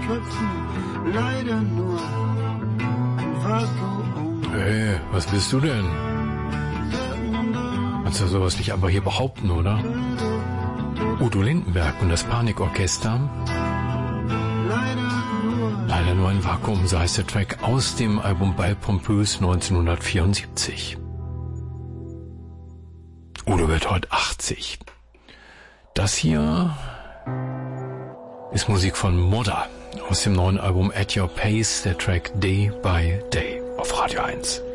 Köpfen leider nur ein Vakuum. Hey, was bist du denn? Kannst du sowas nicht einfach hier behaupten, oder? Udo Lindenberg und das Panikorchester. Leider nur ein Vakuum, so heißt der Track aus dem Album Bal Pompös 1974. Udo wird heute 80. Das hier ist Musik von Modder aus dem neuen Album At Your Pace, der Track Day by Day auf Radio 1.